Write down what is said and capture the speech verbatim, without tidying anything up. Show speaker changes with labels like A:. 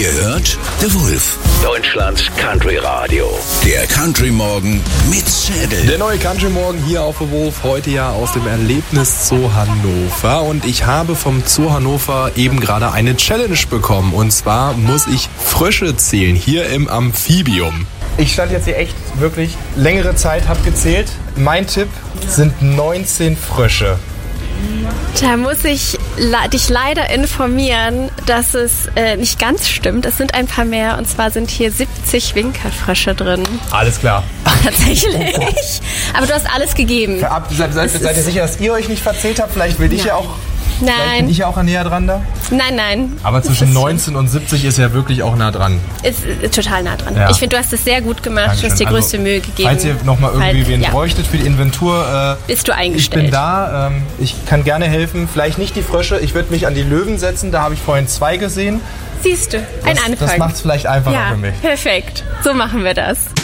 A: Ihr hört The Wolf, Deutschlands Country Radio. Der Country Morgen mit Zädel.
B: Der neue Country Morgen hier auf The Wolf, heute ja aus dem Erlebnis Zoo Hannover. Und ich habe vom Zoo Hannover eben gerade eine Challenge bekommen. Und zwar muss ich Frösche zählen, hier im Amphibium. Ich stand jetzt hier echt wirklich längere Zeit, hab gezählt. Mein Tipp sind neunzehn Frösche.
C: Da muss ich la- dich leider informieren, dass es äh, nicht ganz stimmt. Es sind ein paar mehr, und zwar sind hier siebzig Winkelfrösche drin.
B: Alles klar.
C: Tatsächlich. Aber du hast alles gegeben.
B: Ab, seid, seid, seid ihr sicher, dass ihr euch nicht verzählt habt? Vielleicht will ich ja auch... Vielleicht bin
C: Nein.
B: ich ja auch näher dran da?
C: Nein, nein.
B: Aber zwischen neunzehn und siebzig ist ja wirklich auch nah dran.
C: Ist, ist total nah dran.
B: Ja.
C: Ich finde, du hast es sehr gut gemacht.
B: Dankeschön.
C: Du hast dir
B: Also,
C: größte Mühe gegeben.
B: Falls ihr nochmal irgendwie
C: Falls-
B: wen
C: ja.
B: bräuchtet für die Inventur, äh,
C: Bist du
B: ich
C: eingestellt.
B: bin da. Ähm, ich kann gerne helfen. Vielleicht nicht die Frösche. Ich würde mich an die Löwen setzen. Da habe ich vorhin zwei gesehen.
C: Siehst du, ein
B: Das,
C: Anfang.
B: das macht es vielleicht einfacher
C: ja,
B: für mich.
C: perfekt. So machen wir das.